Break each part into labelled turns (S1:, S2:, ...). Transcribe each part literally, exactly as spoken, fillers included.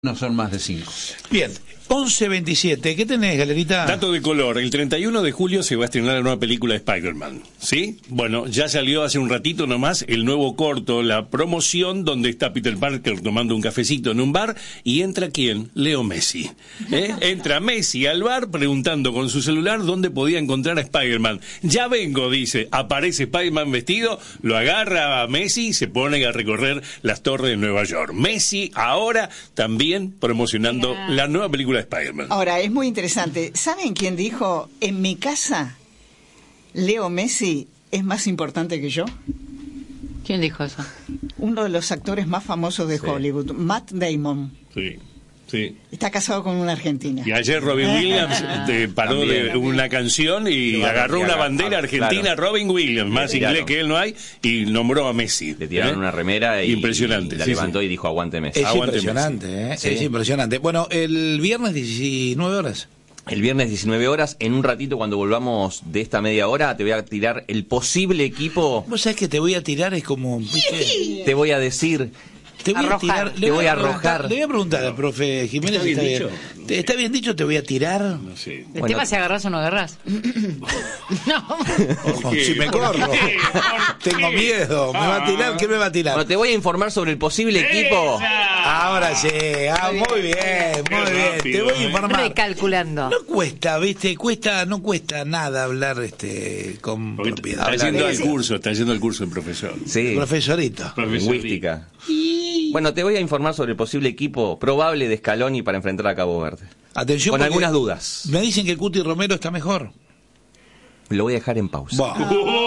S1: No son más de cinco.
S2: Bien, once veintisiete, ¿qué tenés, Galerita?
S3: Dato de color, el treinta y uno de julio se va a estrenar la nueva película de Spider-Man, ¿sí? Bueno, ya salió hace un ratito nomás el nuevo corto, la promoción, donde está Peter Parker tomando un cafecito en un bar, y entra ¿quién? Leo Messi. ¿Eh? Entra Messi al bar preguntando con su celular dónde podía encontrar a Spider-Man. Ya vengo, dice, aparece Spider-Man vestido, lo agarra a Messi y se pone a recorrer las torres de Nueva York. Messi ahora también promocionando yeah. la nueva película de Spider-Man.
S4: Ahora, es muy interesante. ¿Saben quién dijo, en mi casa, Leo Messi es más importante que yo?
S5: ¿Quién dijo eso?
S4: Uno de los actores más famosos de sí. Hollywood, Matt Damon.
S3: Sí, sí.
S4: Está casado con una argentina.
S3: Y ayer Robin Williams te paró también, de también. una canción y sí, agarró una bandera argentina, claro. Robin Williams, más inglés que él no hay, y nombró a Messi.
S6: Le tiraron ¿eh? una remera y,
S3: impresionante,
S6: y la
S3: sí,
S6: levantó
S3: sí.
S6: y dijo aguante Messi.
S2: Es
S6: aguante
S2: impresionante,
S6: Messi.
S2: ¿eh?
S6: Sí.
S2: Es impresionante. Bueno, el viernes diecinueve horas.
S6: El viernes diecinueve horas, en un ratito cuando volvamos de esta media hora, te voy a tirar el posible equipo.
S2: Vos sabés que te voy a tirar, es como... ¿viste?
S6: Te voy a decir...
S2: Te voy
S5: arrojar.
S2: a tirar,
S6: te voy a arrojar.
S2: Le voy a preguntar al profe Jiménez.
S3: ¿Está bien
S2: está
S3: dicho?
S2: Bien. ¿Te, ¿Está bien dicho? Te voy a tirar.
S3: No sé.
S5: El
S6: bueno,
S5: tema es si agarrás o no agarrás. No.
S2: Oh, si me corro. Tengo miedo. ¿Me va a tirar? ¿Qué me va a tirar?
S6: Bueno, te voy a informar sobre el posible equipo.
S2: Ahora sí. Ah, muy bien, muy bien. Te voy a informar.
S5: Recalculando.
S2: No cuesta, ¿viste? Cuesta, no cuesta nada hablar este con
S3: Porque
S2: propiedad.
S3: Está yendo al curso, está yendo al curso el profesor.
S6: Sí.
S2: Profesorito.
S6: Lingüística. Bueno, te voy a informar sobre el posible equipo probable de Scaloni para enfrentar a Cabo Verde.
S2: Atención,
S6: con algunas dudas.
S2: Me dicen que el Cuti Romero está mejor.
S6: Lo voy a dejar en pausa.
S2: Bah.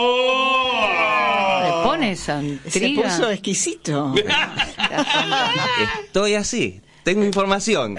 S5: Le pones a
S4: Se puso exquisito.
S6: Estoy así. Tengo información.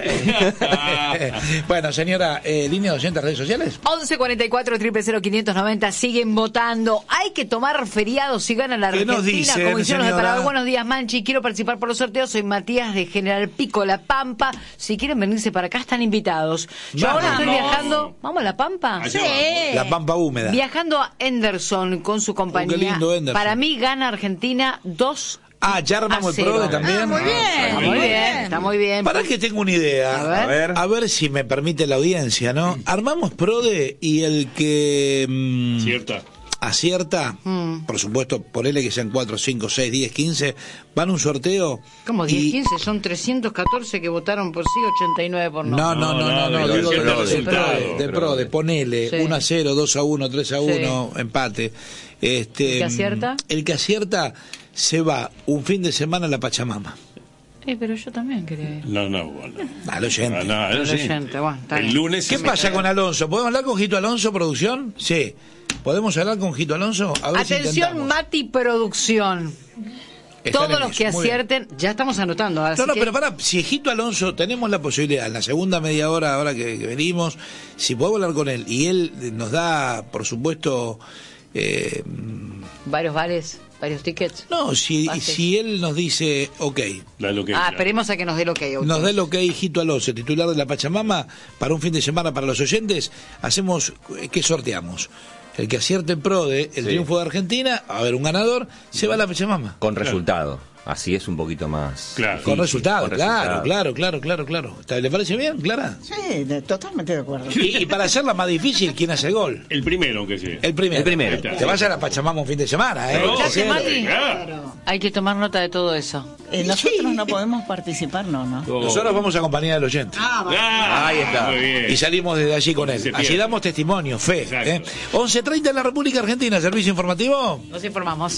S2: Bueno, señora, eh, línea de oyentes, redes sociales.
S5: once cuarenta y cuatro, cero cero, quinientos noventa. Siguen votando. Hay que tomar feriados si gana la Argentina.
S2: Dicen,
S5: como hicieron los de
S2: señora?
S5: Paraguay. Buenos días, Manchi. Quiero participar por los sorteos. Soy Matías de General Pico, La Pampa. Si quieren venirse para acá, están invitados. Yo
S2: Vamos.
S5: ahora estoy viajando. ¿Vamos a La Pampa?
S3: Allá
S5: Sí.
S3: vamos.
S2: La Pampa húmeda.
S5: Viajando a Henderson con su compañía.
S2: Oh, qué lindo, Henderson.
S5: Para mí gana Argentina dos.
S2: Ah, ya armamos el PRODE también.
S5: Ah, muy bien. Está muy bien. Está muy bien.
S2: Para que tengo una idea.
S5: A ver.
S2: A ver. A ver si me permite la audiencia, ¿no? Armamos PRODE y el que mmm,
S3: Cierta.
S2: acierta, mm. por supuesto, ponele que sean cuatro, cinco, seis, diez, quince, van a un sorteo.
S5: ¿Cómo diez,
S2: y...
S5: quince? Son trescientos catorce que votaron por sí, ochenta y nueve por no.
S2: No, no, no, no, no,
S3: no, no,
S2: digo
S3: de
S2: de,
S3: PRODE,
S2: de PRODE, de PRODE, ponele
S5: Sí.
S2: uno a cero, dos a uno, tres a uno,
S5: Sí.
S2: empate. Este,
S5: ¿El que acierta?
S2: El que acierta se va un fin de semana a la Pachamama.
S5: Eh, pero yo también quería ir.
S3: No, no, bueno.
S2: Al oyente.
S3: No, no,
S5: El
S3: sí.
S5: oyente, bueno, está
S3: El
S5: bien.
S3: lunes.
S2: ¿Qué pasa con Alonso? ¿Podemos hablar con Jito Alonso, producción? Sí. ¿Podemos hablar con Jito Alonso? A ver si
S5: Atención,
S2: intentamos.
S5: Mati Producción.
S2: Están
S5: Todos
S2: en
S5: los
S2: eso,
S5: que
S2: muy bien.
S5: acierten, ya estamos anotando. Así
S2: No, no,
S5: que...
S2: pero pará, si Jito Alonso, tenemos la posibilidad, en la segunda media hora, ahora que, que venimos, si podemos hablar con él, y él nos da, por supuesto... Eh,
S5: Varios bares, varios tickets.
S2: no, si,
S5: Pases.
S2: si él nos dice, ok,
S3: La lo que
S5: Ah, esperemos a que nos dé lo que hay.
S2: nos da el ok Jito Alonso, titular de la Pachamama, para un fin de semana para los oyentes, hacemos, ¿qué sorteamos? El que acierte en PRODE, el
S6: Sí.
S2: triunfo de Argentina, a ver, un ganador, se va a la Pachamama.
S6: Con resultado. Así es un poquito más.
S3: Claro.
S2: Con resultado,
S6: con
S2: claro,
S6: resultado.
S2: claro, claro, claro, claro. ¿Le parece bien, Clara?
S4: Sí, de- totalmente de acuerdo.
S2: Y, y para hacerla más difícil, ¿quién hace el gol?
S3: El primero, aunque sea.
S2: El primero.
S6: El primero.
S2: Te vas a la Pachamama un fin de semana, ¿eh?
S3: No,
S5: ¿Escuchaste,
S3: sí,
S5: Mati?
S3: claro.
S5: Hay que tomar nota de todo eso.
S4: Eh, nosotros no podemos participar, no, ¿no?
S2: Nosotros vamos a acompañar al oyente.
S3: Ah,
S6: Ahí está.
S3: Muy bien.
S2: Y salimos desde allí con él.
S3: Se
S2: Así
S3: pierde.
S2: damos testimonio, fe.
S3: Exacto.
S2: ¿eh? once treinta en la República Argentina, servicio informativo.
S5: Nos informamos.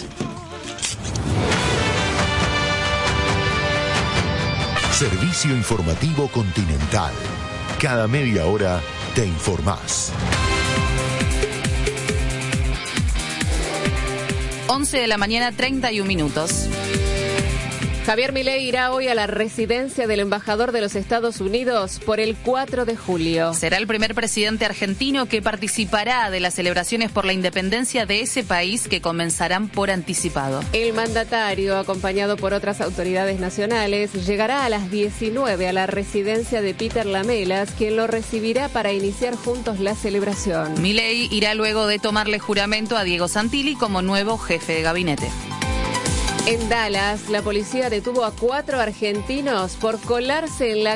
S7: Servicio informativo Continental. Cada media hora te informás.
S8: once de la mañana, treinta y un minutos.
S9: Javier Milei irá hoy a la residencia del embajador de los Estados Unidos por el cuatro de julio.
S8: Será el primer presidente argentino que participará de las celebraciones por la independencia de ese país que comenzarán por anticipado.
S9: El mandatario, acompañado por otras autoridades nacionales, llegará a las diecinueve a la residencia de Peter Lamelas, quien lo recibirá para iniciar juntos la celebración.
S8: Milei irá luego de tomarle juramento a Diego Santilli como nuevo jefe de gabinete.
S9: En Dallas, la policía detuvo a cuatro argentinos por colarse en la